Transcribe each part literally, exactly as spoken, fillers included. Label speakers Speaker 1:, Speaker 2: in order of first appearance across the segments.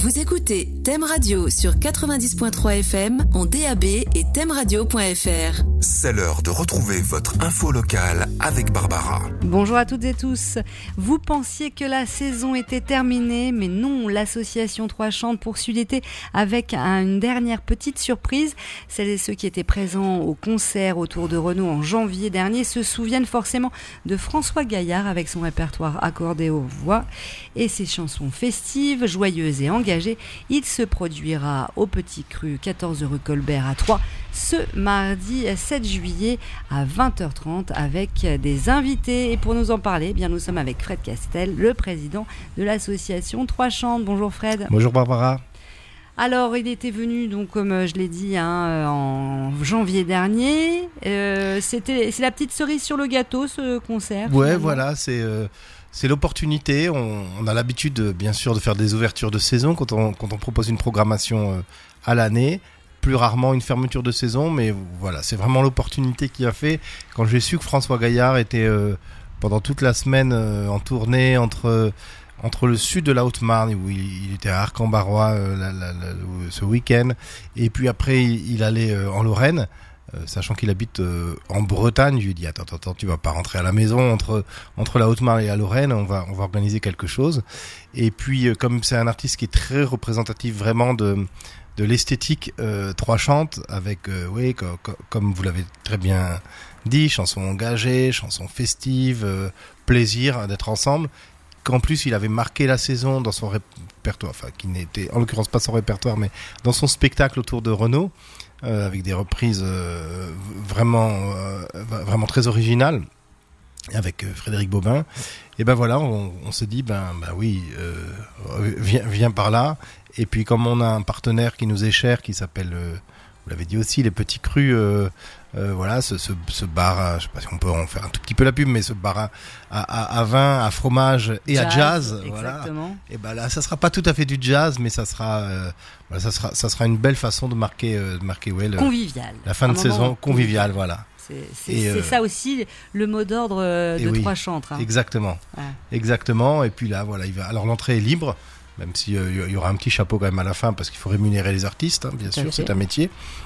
Speaker 1: Vous écoutez Thème Radio sur quatre-vingt-dix point trois F M en D A B et thème radio point F R.
Speaker 2: C'est l'heure de retrouver votre info locale avec Barbara.
Speaker 3: Bonjour à toutes et tous. Vous pensiez que la saison était terminée, mais non, l'association Trois Chantes poursuit l'été avec une dernière petite surprise. Celles et ceux qui étaient présents au concert autour de Renault en janvier dernier se souviennent forcément de François Gaillard avec son répertoire accordéo-voix et ses chansons festives, joyeuses et engagées. Il se produira au Petit Cru, quatorze rue Colbert à Troyes, ce mardi sept juillet à vingt heures trente avec des invités. Et pour nous en parler, eh bien nous sommes avec Fred Castel, le président de l'association Trois Chantes. Bonjour Fred.
Speaker 4: Bonjour Barbara.
Speaker 3: Alors, il était venu, donc, comme je l'ai dit, hein, en janvier dernier. Euh, c'était, c'est la petite cerise sur le gâteau, ce concert.
Speaker 4: Ouais, voilà, c'est... Euh... C'est l'opportunité, on, on a l'habitude de, bien sûr de faire des ouvertures de saison quand on, quand on propose une programmation euh, à l'année, plus rarement une fermeture de saison, mais voilà, c'est vraiment l'opportunité qui a fait. Quand j'ai su que François Gaillard était euh, pendant toute la semaine euh, en tournée entre, entre le sud de la Haute-Marne, où il, il était à Arc-en-Barrois euh, la, la, la, ce week-end, et puis après il, il allait euh, en Lorraine, Euh, sachant qu'il habite euh, en Bretagne, je lui ai dit attends, attends, tu vas pas rentrer à la maison entre entre la Haute-Marne et la Lorraine, on va on va organiser quelque chose. Et puis euh, comme c'est un artiste qui est très représentatif vraiment de de l'esthétique euh, Trois Chantes, avec euh, oui co- co- comme vous l'avez très bien dit, chansons engagées, chansons festives, euh, plaisir d'être ensemble. Qu'en plus il avait marqué la saison dans son répertoire, enfin qui n'était en l'occurrence pas son répertoire, mais dans son spectacle autour de Renault. Euh, avec des reprises euh, vraiment, euh, vraiment très originales, avec euh, Frédéric Bobin. Et ben voilà, on, on se dit, ben, ben oui, euh, viens, viens par là. Et puis comme on a un partenaire qui nous est cher, qui s'appelle, euh, vous l'avez dit aussi, les Petits Crus, euh, euh, voilà, ce, ce, ce bar, à, je sais pas si on peut en faire un tout petit peu la pub, mais ce bar à, à, à vin, à fromage et jazz, à jazz,
Speaker 3: exactement.
Speaker 4: Voilà. Et ben là, ça sera pas tout à fait du jazz, mais ça sera, euh, voilà, ça sera, ça sera une belle façon de marquer, euh, de marquer, ouais, le,
Speaker 3: convivial.
Speaker 4: La fin de saison conviviale, voilà.
Speaker 3: C'est, c'est, c'est euh, ça aussi le mot d'ordre de oui, Trois Chantes. Hein.
Speaker 4: Exactement, ouais. exactement. Et puis là, voilà, il va. Alors l'entrée est libre, même s'il euh, y aura un petit chapeau quand même à la fin parce qu'il faut rémunérer les artistes, hein, bien Tout sûr, c'est un métier.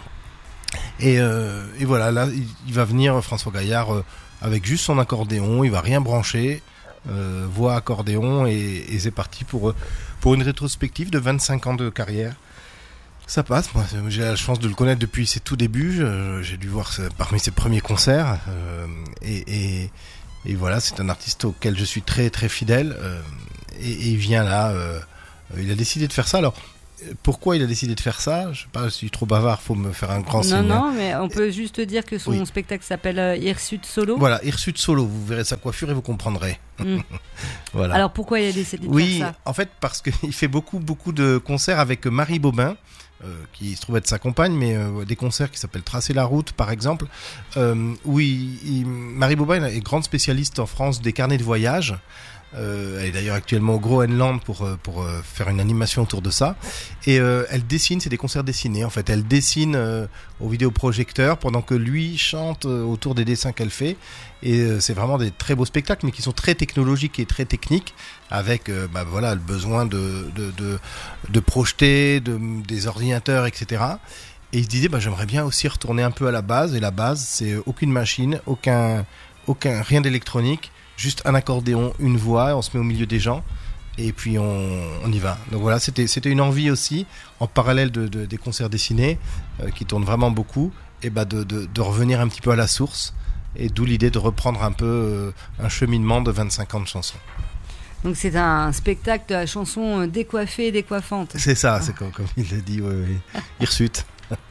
Speaker 4: Et, euh, et voilà, là, il, il va venir François Gaillard euh, avec juste son accordéon, il va rien brancher, euh, voix accordéon, et, et c'est parti pour, pour une rétrospective de vingt-cinq ans de carrière. Ça passe, moi j'ai la chance de le connaître depuis ses tout débuts, je, j'ai dû voir parmi ses premiers concerts, euh, et, et, et voilà, c'est un artiste auquel je suis très très fidèle, euh, et, et il vient là, euh, il a décidé de faire ça. Alors, pourquoi il a décidé de faire ça ? Je sais pas, je suis trop bavard, faut me faire un grand signe.
Speaker 3: Non, non, mais on peut juste dire que son oui. spectacle s'appelle euh, Hirsute Solo.
Speaker 4: Voilà, Hirsute Solo, vous verrez sa coiffure et vous comprendrez. Mm.
Speaker 3: Voilà. Alors pourquoi il a décidé de
Speaker 4: oui,
Speaker 3: faire ça ?
Speaker 4: Oui, en fait, parce qu'il fait beaucoup, beaucoup de concerts avec Marie Bobin, euh, qui se trouve être sa compagne, mais euh, des concerts qui s'appellent Tracer la route, par exemple, euh, où il, il, Marie Bobin est grande spécialiste en France des carnets de voyage. Euh, elle est d'ailleurs actuellement au Groenland pour pour euh, faire une animation autour de ça, et euh, elle dessine, c'est des concerts dessinés en fait, elle dessine euh, au vidéoprojecteur pendant que lui chante euh, autour des dessins qu'elle fait, et euh, c'est vraiment des très beaux spectacles mais qui sont très technologiques et très techniques, avec euh, bah voilà le besoin de de de, de projeter de, des ordinateurs, etc. Et il se disait bah j'aimerais bien aussi retourner un peu à la base, et la base c'est aucune machine, aucun aucun rien d'électronique, juste un accordéon, une voix, on se met au milieu des gens et puis on, on y va. Donc voilà, c'était, c'était une envie aussi, en parallèle de, de, des concerts dessinés, euh, qui tournent vraiment beaucoup, et bah de, de, de revenir un petit peu à la source, et d'où l'idée de reprendre un peu euh, un cheminement de vingt-cinq ans de chansons.
Speaker 3: Donc c'est un spectacle de la chanson décoiffée et décoiffante.
Speaker 4: C'est ça, c'est comme, comme il l'a dit, oui, oui. Hirsute.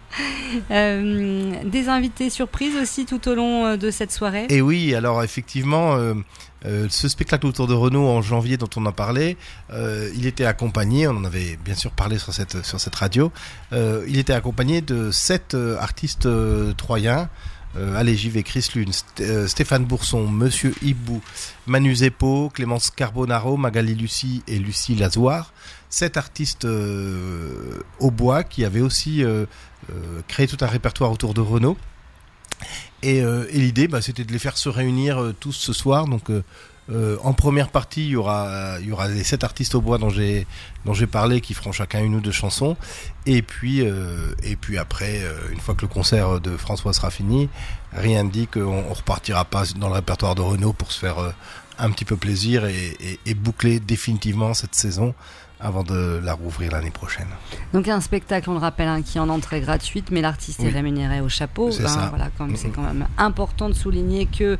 Speaker 3: Euh, des invités surprises aussi tout au long de cette soirée.
Speaker 4: Et oui, alors effectivement, euh, euh, ce spectacle autour de Renault en janvier dont on a parlé, euh, il était accompagné, on en avait bien sûr parlé sur cette, sur cette radio, euh, il était accompagné de sept euh, artistes euh, troyens. Euh, allez, j'y vais, Chris Lune, St- euh, Stéphane Bourson, Monsieur Hibou, Manu Zeppo, Clémence Carbonaro, Magali Lucie et Lucie Lazoire. Sept artistes euh, au bois qui avaient aussi euh, euh, créé tout un répertoire autour de Renault. Et, euh, et l'idée, bah, c'était de les faire se réunir euh, tous ce soir. Donc, euh, Euh, en première partie, il y aura, il y aura les sept artistes au bois dont j'ai, dont j'ai parlé, qui feront chacun une ou deux chansons. Et puis, euh, et puis après, euh, une fois que le concert de François sera fini, rien ne dit qu'on on repartira pas dans le répertoire de Renaud pour se faire euh, un petit peu plaisir et, et, et boucler définitivement cette saison avant de la rouvrir l'année prochaine.
Speaker 3: Donc un spectacle, on le rappelle, hein, qui est en entrée gratuite, mais l'artiste oui. est rémunéré au chapeau.
Speaker 4: C'est,
Speaker 3: hein,
Speaker 4: ça.
Speaker 3: Voilà, comme,
Speaker 4: mmh.
Speaker 3: c'est quand même important de souligner que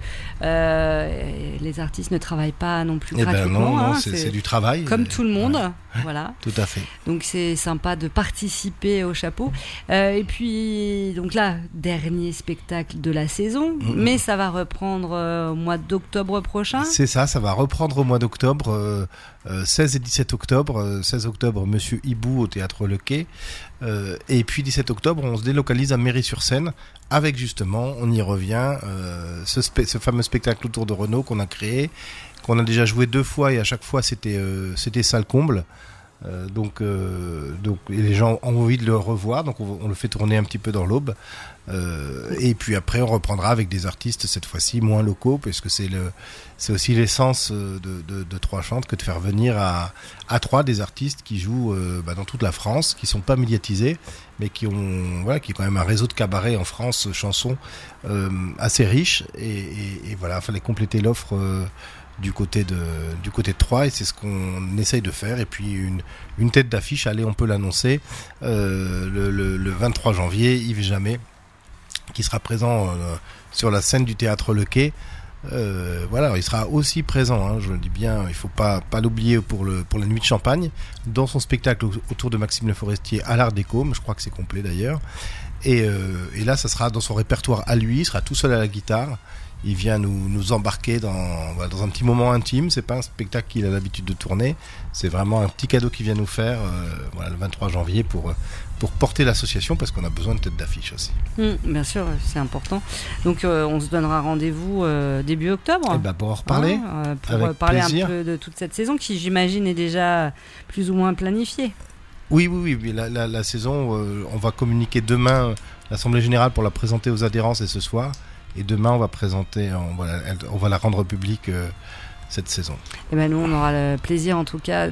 Speaker 3: euh, les artistes ne travaillent pas non plus
Speaker 4: eh
Speaker 3: gratuitement.
Speaker 4: Ben non, non
Speaker 3: hein,
Speaker 4: c'est,
Speaker 3: c'est,
Speaker 4: c'est du travail.
Speaker 3: Comme tout le monde.
Speaker 4: Ouais.
Speaker 3: Voilà.
Speaker 4: Tout à fait.
Speaker 3: Donc c'est sympa de participer au chapeau. Euh, et puis, donc là, dernier spectacle de la saison, mmh. mais ça va reprendre euh, au mois d'octobre prochain.
Speaker 4: C'est ça, ça va reprendre au mois d'octobre. Euh, Euh, seize et dix-sept octobre, euh, seize octobre Monsieur Hibou au théâtre Le Quai, euh, et puis dix-sept octobre on se délocalise à Méry-sur-Seine avec justement, on y revient, euh, ce, spe- ce fameux spectacle autour de Renaud qu'on a créé, qu'on a déjà joué deux fois et à chaque fois c'était, euh, c'était salle comble. Euh, donc, euh, donc et les gens ont envie de le revoir, donc on, on le fait tourner un petit peu dans l'Aube. Euh, et puis après on reprendra avec des artistes cette fois-ci moins locaux, parce que c'est le c'est aussi l'essence de, de, de Trois Chantes que de faire venir à, à Troyes des artistes qui jouent euh, bah, dans toute la France, qui sont pas médiatisés, mais qui ont voilà qui ont quand même un réseau de cabarets en France, chansons euh, assez riche, et, et, et voilà, fallait compléter l'offre euh, du côté de du côté de Troyes, et c'est ce qu'on essaye de faire. Et puis une une tête d'affiche, allez, on peut l'annoncer, euh, le, le, le vingt-trois janvier, Yves Jamais, qui sera présent euh, sur la scène du théâtre Le Quai. Euh, voilà, il sera aussi présent, hein, je le dis bien, il faut pas pas l'oublier pour le pour la nuit de Champagne, dans son spectacle autour de Maxime Le Forestier à l'Art Déco, je crois que c'est complet d'ailleurs. Et, euh, et là, ça sera dans son répertoire à lui, il sera tout seul à la guitare. Il vient nous, nous embarquer dans, voilà, dans un petit moment intime. C'est pas un spectacle qu'il a l'habitude de tourner. C'est vraiment un petit cadeau qu'il vient nous faire euh, voilà, le vingt-trois janvier pour, pour porter l'association, parce qu'on a besoin de tête d'affiche aussi.
Speaker 3: Mmh, bien sûr, c'est important. Donc euh, on se donnera rendez-vous euh, début octobre.
Speaker 4: Et bah, pour en reparler.
Speaker 3: Hein, euh, pour
Speaker 4: avec
Speaker 3: parler
Speaker 4: plaisir.
Speaker 3: un peu de toute cette saison qui, j'imagine, est déjà plus ou moins planifiée.
Speaker 4: Oui, oui, oui. La, la, la saison, euh, on va communiquer demain euh, l'Assemblée Générale pour la présenter aux adhérents, c'est ce soir. Et demain, on va présenter, on va, on va la rendre publique euh, cette saison.
Speaker 3: Et ben nous, on aura le plaisir, en tout cas,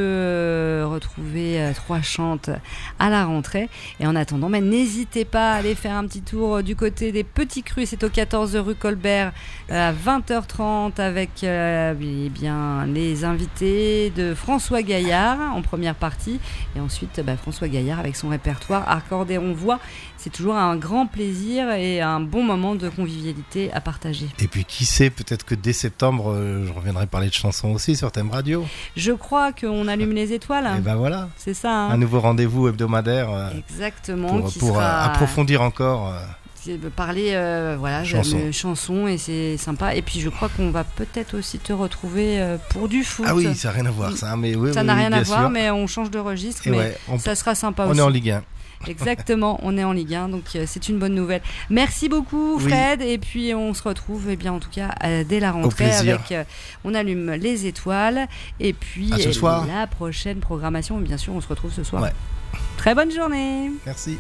Speaker 3: de retrouver euh, Trois Chantes à la rentrée. Et en attendant, ben, n'hésitez pas à aller faire un petit tour du côté des Petits Crus. C'est au quatorze rue Colbert euh, à vingt heures trente avec euh, eh bien, les invités de François Gaillard en première partie. Et ensuite, ben, François Gaillard avec son répertoire accordéon-voix. C'est toujours un grand plaisir et un bon moment de convivialité à partager.
Speaker 4: Et puis qui sait, peut-être que dès septembre, euh, je reviendrai parler de chansons aussi sur Thème Radio.
Speaker 3: Je crois qu'on allume les étoiles.
Speaker 4: Et ben voilà.
Speaker 3: C'est ça. Hein.
Speaker 4: Un nouveau rendez-vous hebdomadaire. Euh,
Speaker 3: Exactement.
Speaker 4: Pour,
Speaker 3: qui
Speaker 4: pour
Speaker 3: sera...
Speaker 4: euh, approfondir encore. Euh,
Speaker 3: parler euh, voilà,
Speaker 4: chansons.
Speaker 3: de chansons, et c'est sympa. Et puis je crois qu'on va peut-être aussi te retrouver euh, pour du foot.
Speaker 4: Ah oui, ça n'a rien à voir ça. Mais oui,
Speaker 3: ça
Speaker 4: oui,
Speaker 3: n'a
Speaker 4: oui,
Speaker 3: rien à
Speaker 4: sûr.
Speaker 3: voir, mais on change de registre.
Speaker 4: Et
Speaker 3: mais
Speaker 4: ouais, on...
Speaker 3: ça sera sympa
Speaker 4: on
Speaker 3: aussi.
Speaker 4: On est en Ligue un.
Speaker 3: Exactement, on est en Ligue un, donc euh, c'est une bonne nouvelle. Merci beaucoup Fred, oui. Et puis on se retrouve eh bien, en tout cas euh, dès la rentrée avec euh, on allume les étoiles, et puis
Speaker 4: à ce soir.
Speaker 3: La prochaine programmation, bien sûr on se retrouve ce soir.
Speaker 4: Ouais.
Speaker 3: Très bonne journée.
Speaker 4: Merci.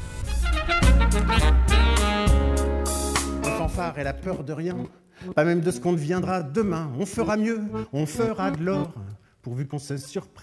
Speaker 5: La fanfare et la peur de rien, pas même de ce qu'on deviendra demain. On fera mieux, on fera de l'or, pourvu qu'on se surprenne.